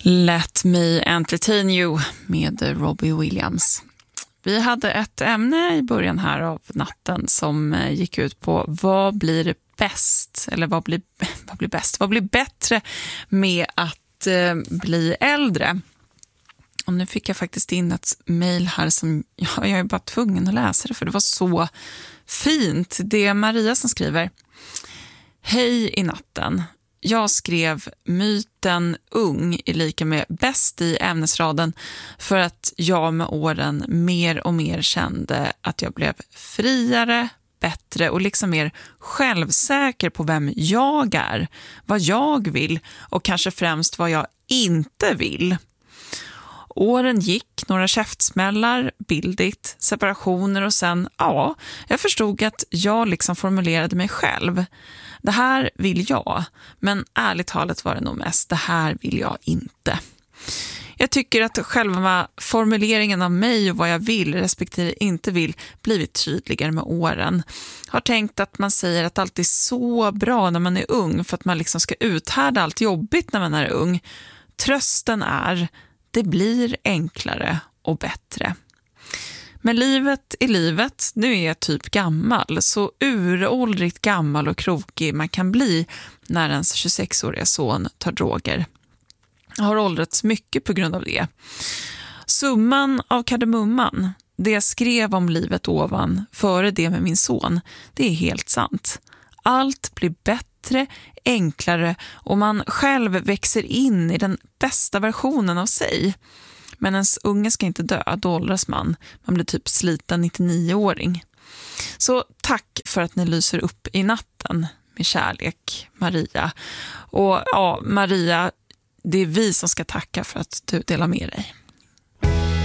Let Me Entertain You med Robbie Williams. Vi hade ett ämne i början här av natten som gick ut på vad blir bäst, eller vad blir bäst? Vad blir bättre med att bli äldre? Och nu fick jag faktiskt in ett mejl här som jag är bara tvungen att läsa det för det var så fint. Det är Maria som skriver: Hej i natten. Jag skrev myten ung är lika med bäst i ämnesraden för att jag med åren mer och mer kände att jag blev friare, bättre och liksom mer självsäker på vem jag är, vad jag vill och kanske främst vad jag inte vill. Åren gick, några käftsmällar, bildigt, separationer och sen, jag förstod att jag liksom formulerade mig själv. Det här vill jag, men ärligt talat var det nog mest, det här vill jag inte. Jag tycker att själva formuleringen av mig och vad jag vill respektive inte vill blivit tydligare med åren. Har tänkt att man säger att allt är så bra när man är ung för att man liksom ska uthärda allt jobbigt när man är ung. Trösten är, det blir enklare och bättre. Men livet är livet, nu är jag typ gammal, så uråldrigt gammal och krokig man kan bli när ens 26-åriga son tar droger. Jag har åldrats mycket på grund av det. Summan av kardemumman, det jag skrev om livet ovan, före det med min son, det är helt sant. Allt blir bättre, enklare och man själv växer in i den bästa versionen av sig. Men ens unge ska inte dö, då åldras man. Man blir typ sliten 99-åring. Så tack för att ni lyser upp i natten med kärlek, Maria. Och Maria, det är vi som ska tacka för att du delar med dig.